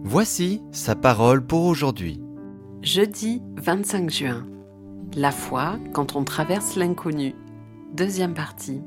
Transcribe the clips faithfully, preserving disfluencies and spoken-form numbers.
Voici sa parole pour aujourd'hui. Jeudi vingt-cinq juin. La foi quand on traverse l'inconnu. Deuxième partie.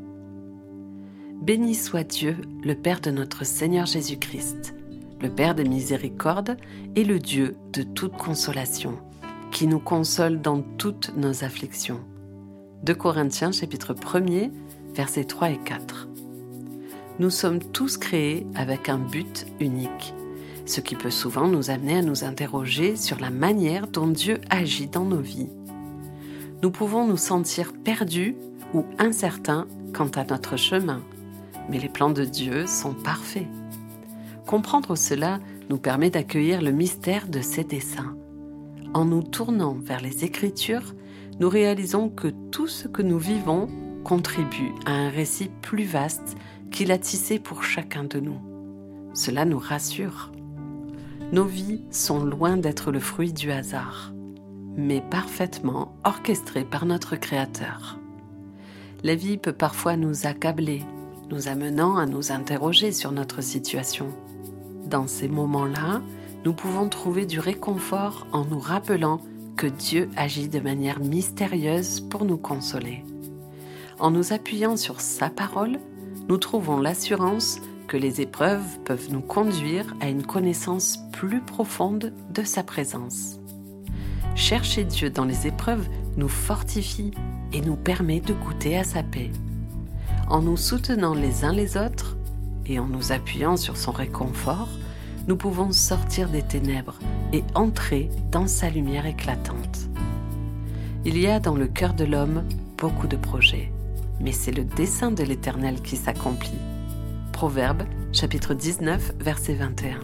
Béni soit Dieu, le Père de notre Seigneur Jésus-Christ, le Père des miséricordes et le Dieu de toute consolation, qui nous console dans toutes nos afflictions. deux Corinthiens chapitre premier, versets trois et quatre. Nous sommes tous créés avec un but unique, ce qui peut souvent nous amener à nous interroger sur la manière dont Dieu agit dans nos vies. Nous pouvons nous sentir perdus ou incertains quant à notre chemin, mais les plans de Dieu sont parfaits. Comprendre cela nous permet d'accueillir le mystère de ses desseins. En nous tournant vers les Écritures, nous réalisons que tout ce que nous vivons contribue à un récit plus vaste qu'il a tissé pour chacun de nous. Cela nous rassure. Nos vies sont loin d'être le fruit du hasard, mais parfaitement orchestrées par notre Créateur. La vie peut parfois nous accabler, nous amenant à nous interroger sur notre situation. Dans ces moments-là, nous pouvons trouver du réconfort en nous rappelant que Dieu agit de manière mystérieuse pour nous consoler. En nous appuyant sur sa parole, nous trouvons l'assurance que les épreuves peuvent nous conduire à une connaissance plus profonde de sa présence. Chercher Dieu dans les épreuves nous fortifie et nous permet de goûter à sa paix. En nous soutenant les uns les autres et en nous appuyant sur son réconfort, nous pouvons sortir des ténèbres et entrer dans sa lumière éclatante. Il y a dans le cœur de l'homme beaucoup de projets, mais c'est le dessein de l'Éternel qui s'accomplit. Proverbes, chapitre dix-neuf, verset vingt et un.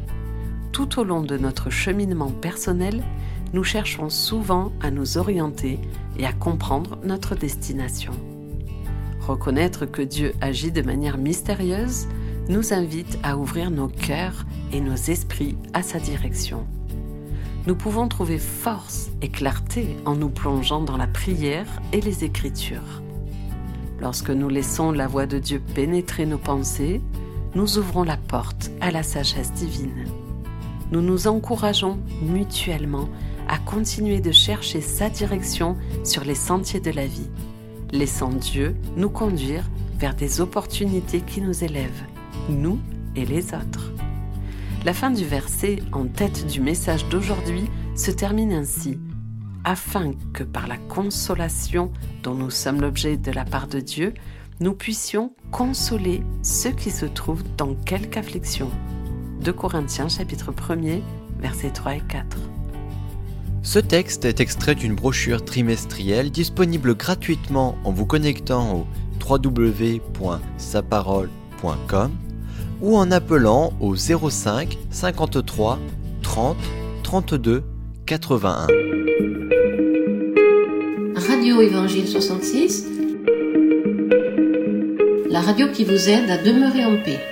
Tout au long de notre cheminement personnel, nous cherchons souvent à nous orienter et à comprendre notre destination. Reconnaître que Dieu agit de manière mystérieuse nous invite à ouvrir nos cœurs et nos esprits à sa direction. Nous pouvons trouver force et clarté en nous plongeant dans la prière et les Écritures. Lorsque nous laissons la voix de Dieu pénétrer nos pensées, nous ouvrons la porte à la sagesse divine. Nous nous encourageons mutuellement à continuer de chercher sa direction sur les sentiers de la vie, laissant Dieu nous conduire vers des opportunités qui nous élèvent, nous et les autres. La fin du verset en tête du message d'aujourd'hui se termine ainsi. Afin que par la consolation dont nous sommes l'objet de la part de Dieu, nous puissions consoler ceux qui se trouvent dans quelque affliction. deux Corinthiens chapitre premier, versets trois et quatre. Ce texte est extrait d'une brochure trimestrielle disponible gratuitement en vous connectant au w w w point sa parole point com ou en appelant au zéro cinq cinquante-trois trente trente-deux quatre-vingt-un. Radio Évangile soixante-six, la radio qui vous aide à demeurer en paix.